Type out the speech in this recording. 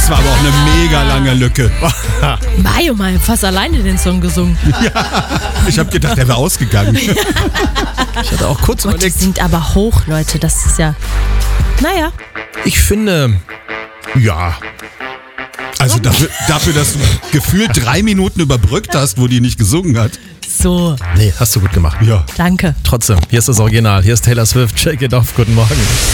Das war aber auch eine mega lange Lücke. Mario mal fast alleine den Song gesungen. Ich habe gedacht, der wäre ausgegangen. Ich hatte auch kurz Gott, die überlegt. singt aber hoch, Leute. Das ist ja... Naja. Ich finde, ja. Also dafür, dass du gefühlt 3 Minuten überbrückt hast, wo die nicht gesungen hat. So, Nee, hast du gut gemacht. Ja. danke. Trotzdem, hier ist das Original. Hier ist Taylor Swift. Shake it off. Guten Morgen.